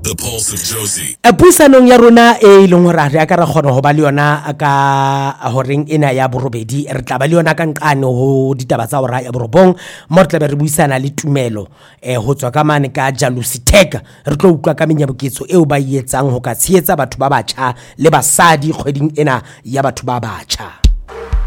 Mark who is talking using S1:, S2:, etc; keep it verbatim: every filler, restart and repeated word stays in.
S1: The Pulse of Jozi.
S2: A puisanong ya rona e leng hore re ka ra kgona ho ba le yona ka horeng ena ya borobedi re tla ba le yona ka nqane ho ditaba tsa hora ya borobong mo re tla be re buisana le Tumelo eh ho tswa ka mane ka Jalusi Tech re tlo utlwa ka menyabuketso eo ba e etsang ho ka tshehetsa batho ba batjha le basadi kgweding ena ya batho ba batjha.